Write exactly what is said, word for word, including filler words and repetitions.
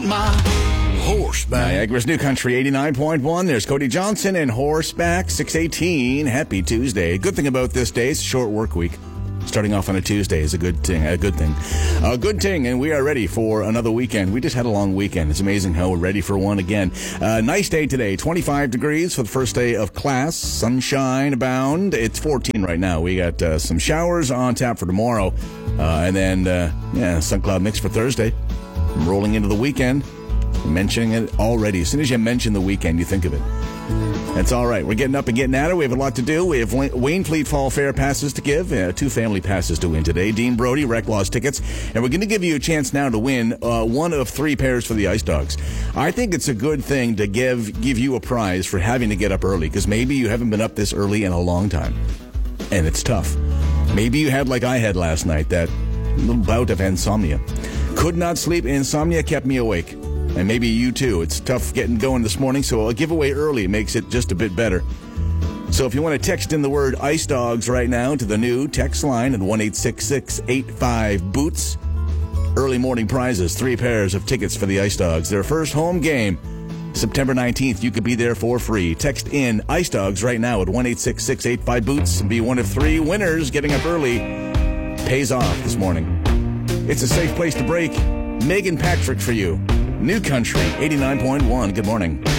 My horseback. Niagara's New Country eighty-nine point one. There's Cody Johnson and Horseback six eighteen. Happy Tuesday. Good thing about this day, it's a short work week. Starting off on a Tuesday is a good thing. A good thing. A good thing, and we are ready for another weekend. We just had a long weekend. It's amazing how we're ready for one again. Uh, nice day today. twenty-five degrees for the first day of class. Sunshine abound. It's fourteen right now. We got uh, some showers on tap for tomorrow. Uh, and then, uh, yeah, sun cloud mix for Thursday. Rolling into the weekend. Mentioning it already. As soon as you mention the weekend, you think of it. That's all right. We're getting up and getting at it. We have a lot to do. We have Wainfleet Fall Fair passes to give. Uh, two family passes to win today. Dean Brody, Rec Laws tickets. And we're going to give you a chance now to win uh, one of three pairs for the Ice Dogs. I think it's a good thing to give give you a prize for having to get up early, because maybe you haven't been up this early in a long time. And it's tough. Maybe you had, like I had last night, that little bout of insomnia. Could not sleep. Insomnia kept me awake. And maybe you too. It's tough getting going this morning, so a giveaway early makes it just a bit better. So if you want to text in the word Ice Dogs right now to the new text line at one eight six six eight five boots. Early morning prizes, three pairs of tickets for the Ice Dogs. Their first home game, September nineteenth. You could be there for free. Text in Ice Dogs right now at one eight six six eight five boots and be one of three winners. Getting up early pays off this morning. It's a safe place to break. Megan Patrick for you. New Country eighty-nine point one. Good morning.